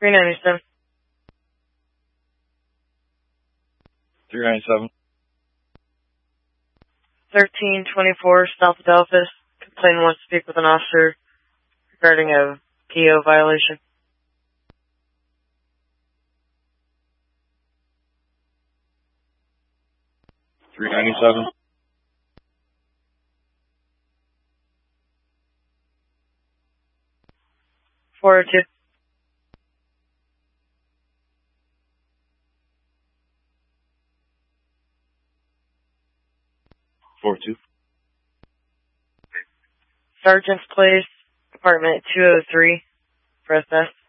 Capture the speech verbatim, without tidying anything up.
three ninety-seven. three ninety-seven. thirteen twenty-four South Adelphus. Complainant wants to speak with an officer regarding a P O violation. three ninety-seven. four oh two. four two. Sergeant's Place, apartment two oh three, Fresno.